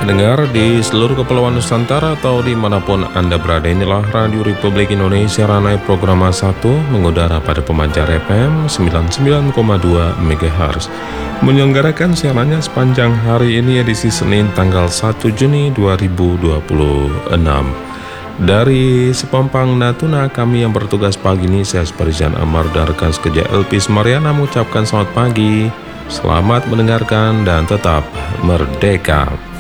pendengar di seluruh kepulauan Nusantara atau dimanapun Anda berada, inilah Radio Republik Indonesia Ranai Program 1 mengudara pada pemancar FM 99,2 MHz. Menyelenggarakan siarannya sepanjang hari ini edisi Senin tanggal 1 Juni 2026. Dari Sepampang Natuna, kami yang bertugas pagi ini, saya Sparizan Amar dan rekan sekerja Elpis Mariana mengucapkan selamat pagi, selamat mendengarkan dan tetap merdeka.